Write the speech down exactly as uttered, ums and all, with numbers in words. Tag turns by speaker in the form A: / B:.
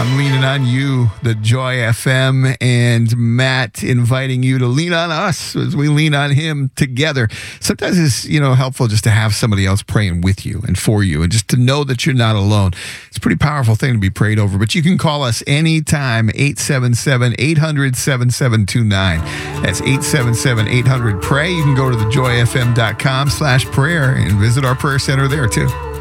A: I'm leaning on you, the Joy F M, and Matt inviting you to lean on us as we lean on him together. Sometimes it's, you know, helpful just to have somebody else praying with you and for you and just to know that you're not alone. It's a pretty powerful thing to be prayed over, but you can call us anytime, eight seven seven, eight hundred, seven seven two nine. That's eight seven seven, eight hundred, pray. You can go to the joy f m dot com slash prayer and visit our prayer center there too.